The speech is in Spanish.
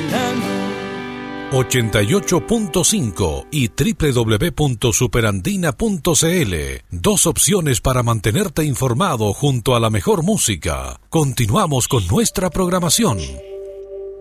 bailando. 88.5 y www.superandina.cl. Dos opciones para mantenerte informado junto a la mejor música. Continuamos con nuestra programación.